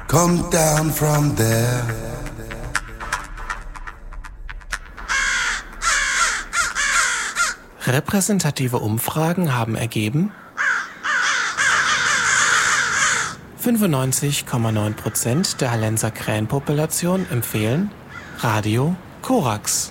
come down from there. Repräsentative Umfragen haben ergeben, 95,9% der Hallenser Krähenpopulation empfehlen Radio Korax.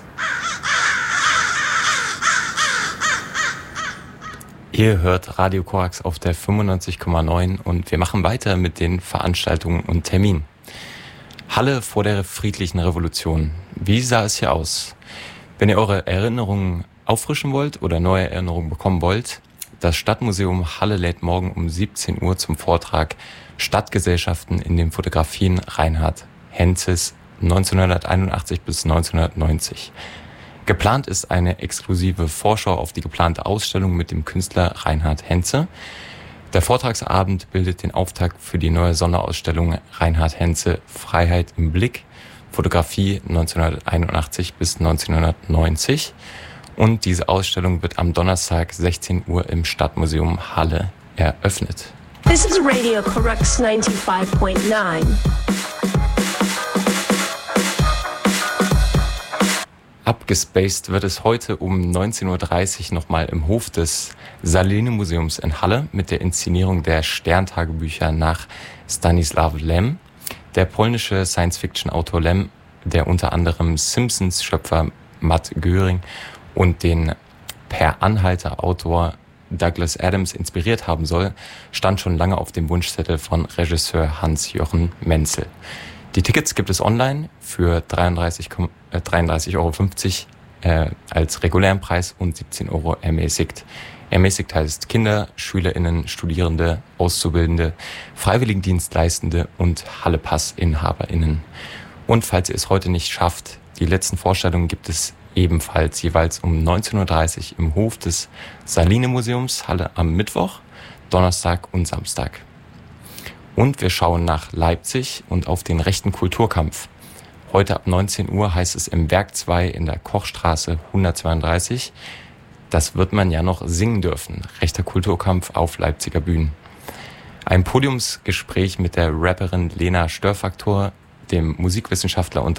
Ihr hört Radio Korax auf der 95,9 und wir machen weiter mit den Veranstaltungen und Terminen. Halle vor der friedlichen Revolution. Wie sah es hier aus? Wenn ihr eure Erinnerungen auffrischen wollt oder neue Erinnerungen bekommen wollt, das Stadtmuseum Halle lädt morgen um 17 Uhr zum Vortrag Stadtgesellschaften in den Fotografien Reinhard Henzes 1981 bis 1990. Geplant ist eine exklusive Vorschau auf die geplante Ausstellung mit dem Künstler Reinhard Henze. Der Vortragsabend bildet den Auftakt für die neue Sonderausstellung Reinhard Henze Freiheit im Blick, Fotografie 1981 bis 1990. Und diese Ausstellung wird am Donnerstag 16 Uhr im Stadtmuseum Halle eröffnet. This is Radio Korax 95.9. Abgespaced wird es heute um 19.30 Uhr nochmal im Hof des Saline-Museums in Halle mit der Inszenierung der Sterntagebücher nach Stanisław Lem. Der polnische Science-Fiction-Autor Lem, der unter anderem Simpsons-Schöpfer Matt Göring und den Per Anhalter-Autor Douglas Adams inspiriert haben soll, stand schon lange auf dem Wunschzettel von Regisseur Hans-Jochen Menzel. Die Tickets gibt es online für 33,50 Euro als regulären Preis und 17 Euro ermäßigt. Ermäßigt heißt Kinder, SchülerInnen, Studierende, Auszubildende, Freiwilligendienstleistende und Hallepass-InhaberInnen. Und falls ihr es heute nicht schafft, die letzten Vorstellungen gibt es ebenfalls jeweils um 19.30 Uhr im Hof des Saline-Museums Halle am Mittwoch, Donnerstag und Samstag. Und wir schauen nach Leipzig und auf den rechten Kulturkampf. Heute ab 19 Uhr heißt es im Werk 2 in der Kochstraße 132. Das wird man ja noch singen dürfen. Rechter Kulturkampf auf Leipziger Bühnen. Ein Podiumsgespräch mit der Rapperin Lena Störfaktor, dem Musikwissenschaftler und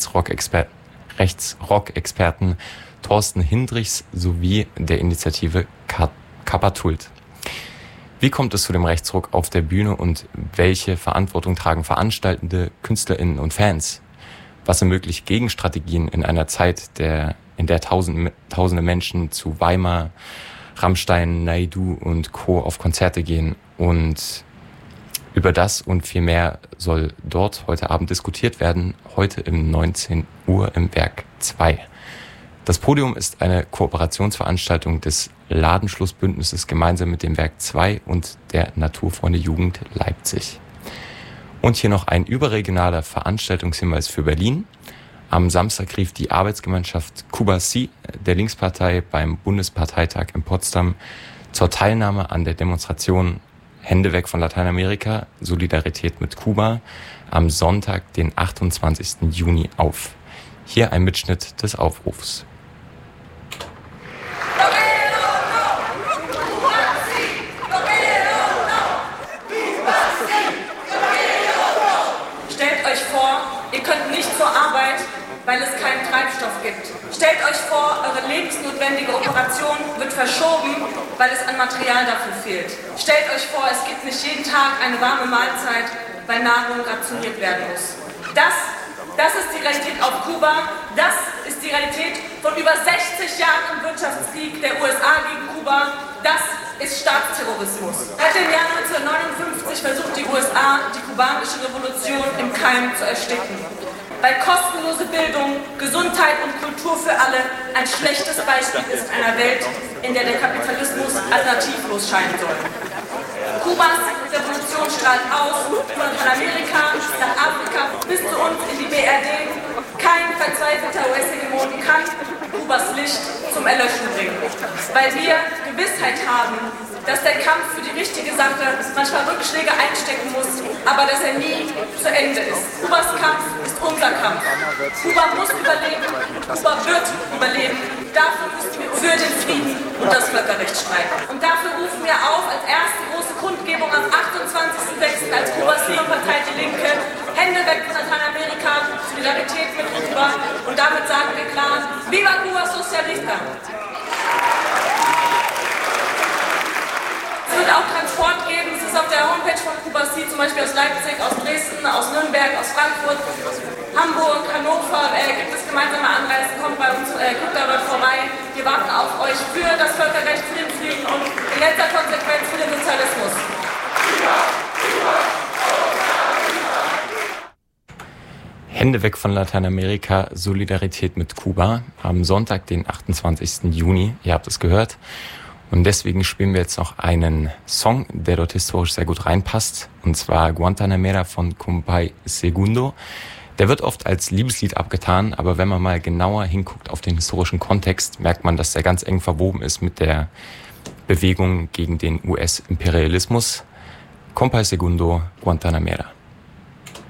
Rechtsrock-Experten Thorsten Hindrichs sowie der Initiative Kapatult. Wie kommt es zu dem Rechtsruck auf der Bühne und welche Verantwortung tragen Veranstaltende, KünstlerInnen und Fans? Was ermöglicht Gegenstrategien in einer Zeit, in der tausende Menschen zu Weimar, Rammstein, Naidu und Co. auf Konzerte gehen? Und über das und viel mehr soll dort heute Abend diskutiert werden, heute um 19 Uhr im Werk 2. Das Podium ist eine Kooperationsveranstaltung des Ladenschlussbündnisses gemeinsam mit dem Werk 2 und der Naturfreunde Jugend Leipzig. Und hier noch ein überregionaler Veranstaltungshinweis für Berlin. Am Samstag rief die Arbeitsgemeinschaft Cuba Sí der Linkspartei beim Bundesparteitag in Potsdam zur Teilnahme an der Demonstration Hände weg von Lateinamerika, Solidarität mit Kuba am Sonntag, den 28. Juni auf. Hier ein Mitschnitt des Aufrufs. Stellt euch vor, ihr könnt nicht zur Arbeit, weil es keinen Treibstoff gibt. Stellt euch vor, eure lebensnotwendige Operation wird verschoben, weil es an Material dafür fehlt. Stellt euch vor, es gibt nicht jeden Tag eine warme Mahlzeit, weil Nahrung rationiert werden muss. Das ist die Realität auf Kuba. Das ist die Realität von über 60 Jahren im Wirtschaftskrieg der USA gegen Kuba. Das ist Staatsterrorismus. Seit dem Jahr 1959 versucht die USA, die kubanische Revolution im Keim zu ersticken. Weil kostenlose Bildung, Gesundheit und Kultur für alle ein schlechtes Beispiel ist in einer Welt, in der der Kapitalismus alternativlos scheinen soll. Kubas Revolution strahlt aus, von Amerika nach Afrika bis zu uns in die BRD. Kein verzweifelter US-Hegemon kann Kubas Licht zum Erlöschen bringen. Weil wir Gewissheit haben, dass der Kampf für die richtige Sache manchmal Rückschläge einstecken muss, aber dass er nie zu Ende ist. Kubas Kampf ist unser Kampf. Kuba muss überleben, Kuba wird überleben. Dafür müssen wir für den Frieden und das Völkerrecht streiten. Und dafür rufen wir auf, als erste große Kundgebung am 28.06. als Kubas Partei Die Linke Und damit sagen wir klar, Viva Cuba Socialista! Es wird auch Transport geben, es ist auf der Homepage von Cuba Sea, zum Beispiel aus Leipzig, aus Dresden, aus Nürnberg, aus Frankfurt, Hamburg, Hannover, gibt es gemeinsame Anreisen, kommt bei uns, guckt da dort vorbei. Wir warten auf euch für das Völkerrecht, für den Frieden und in letzter Konsequenz für den Sozialismus. Hände weg von Lateinamerika, Solidarität mit Kuba am Sonntag, den 28. Juni. Ihr habt es gehört. Und deswegen spielen wir jetzt noch einen Song, der dort historisch sehr gut reinpasst. Und zwar Guantanamera von Compay Segundo. Der wird oft als Liebeslied abgetan, aber wenn man mal genauer hinguckt auf den historischen Kontext, merkt man, dass der ganz eng verwoben ist mit der Bewegung gegen den US-Imperialismus. Compay Segundo, Guantanamera.